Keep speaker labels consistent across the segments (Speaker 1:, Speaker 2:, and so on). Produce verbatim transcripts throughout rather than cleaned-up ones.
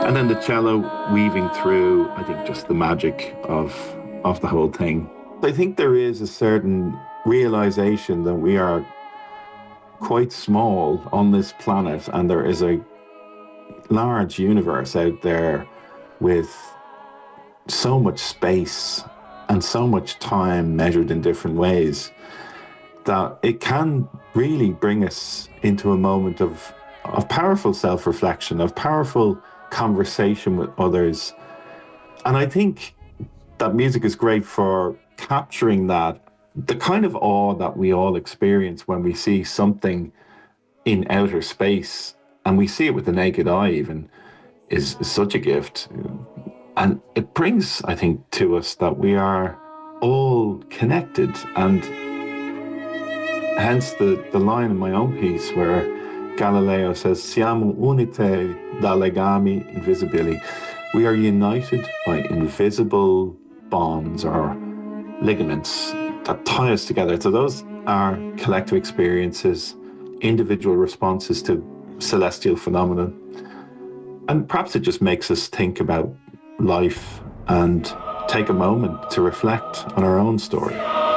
Speaker 1: And then the cello weaving through, I think, just the magic of, of the whole thing. I think there is a certain realization that we are quite small on this planet, and there is a large universe out there with so much space and so much time measured in different ways that it can really bring us into a moment of, of powerful self-reflection, of powerful conversation with others. And I think that music is great for capturing that, the kind of awe that we all experience when we see something in outer space, and we see it with the naked eye even, is, is such a gift. And it brings, I think, to us that we are all connected, and hence the, the line in my own piece where Galileo says, "Siamo unite da legami invisibili." We are united by invisible bonds or ligaments that tie us together. So those are collective experiences, individual responses to celestial phenomena. And perhaps it just makes us think about life and take a moment to reflect on our own story.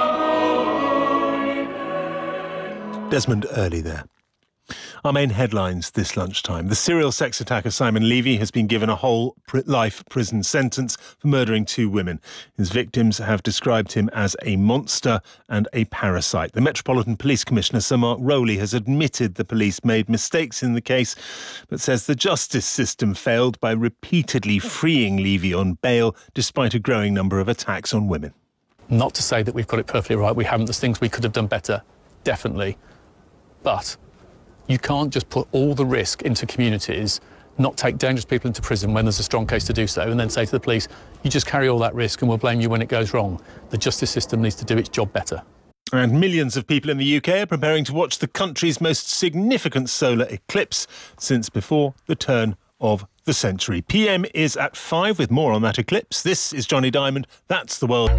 Speaker 2: Desmond Earley there. Our main headlines this lunchtime. The serial sex attacker Simon Levy has been given a whole life prison sentence for murdering two women. His victims have described him as a monster and a parasite. The Metropolitan Police Commissioner, Sir Mark Rowley, has admitted the police made mistakes in the case, but says the justice system failed by repeatedly freeing Levy on bail despite a growing number of attacks on women.
Speaker 3: Not to say that we've got it perfectly right. We haven't. There's things we could have done better, definitely. But you can't just put all the risk into communities, not take dangerous people into prison when there's a strong case to do so, and then say to the police, you just carry all that risk and we'll blame you when it goes wrong. The justice system needs to do its job better.
Speaker 2: And millions of people in the U K are preparing to watch the country's most significant solar eclipse since before the turn of the century. P M is at five with more on that eclipse. This is Johnny Diamond. That's the world.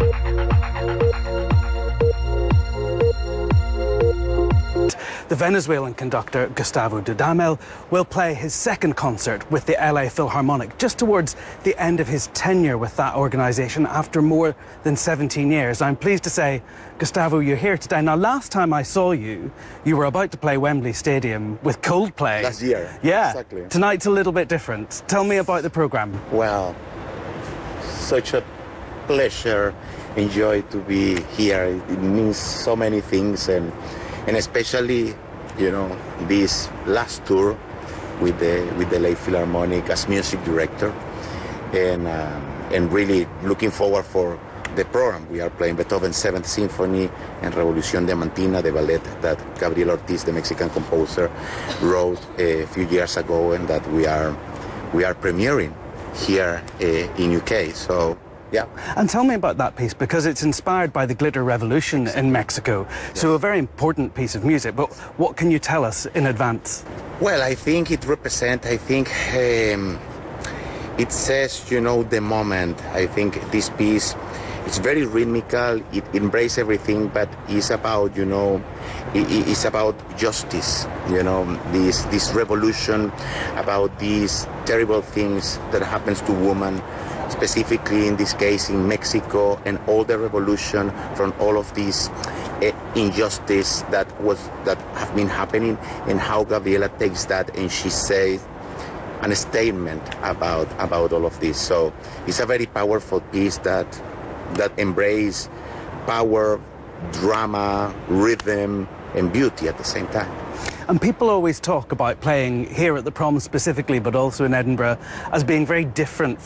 Speaker 4: The Venezuelan conductor Gustavo Dudamel will play his second concert with the L A Philharmonic just towards the end of his tenure with that organisation after more than seventeen years. I'm pleased to say, Gustavo, you're here today. Now, last time I saw you, you were about to play Wembley Stadium with Coldplay.
Speaker 5: Last year.
Speaker 4: Yeah.
Speaker 5: Exactly.
Speaker 4: Tonight's a little bit different. Tell me about the programme.
Speaker 5: Well, such a pleasure, enjoy to be here. It means so many things, and And especially, you know, this last tour with the with the L A Philharmonic as music director, and um, and really looking forward for the program. We are playing Beethoven's Seventh Symphony and Revolución Diamantina, the ballet that Gabriel Ortiz, the Mexican composer, wrote a few years ago, and that we are we are premiering here uh, in U K. So. Yeah.
Speaker 4: And tell me about that piece, because it's inspired by the Glitter Revolution in Mexico. Yes. So a very important piece of music, but what can you tell us in advance?
Speaker 5: Well, I think it represents, I think um, it says, you know, the moment. I think this piece, it's very rhythmical, it embraces everything, but it's about, you know, it, it's about justice, you know, this, this revolution, about these terrible things that happens to women, specifically in this case in Mexico, and all the revolution from all of these uh, injustice that was that have been happening, and how Gabriela takes that and she says a statement about about all of this. So it's a very powerful piece that that embrace power, drama, rhythm, and beauty at the same time.
Speaker 4: And people always talk about playing here at the Prom specifically, but also in Edinburgh, as being very different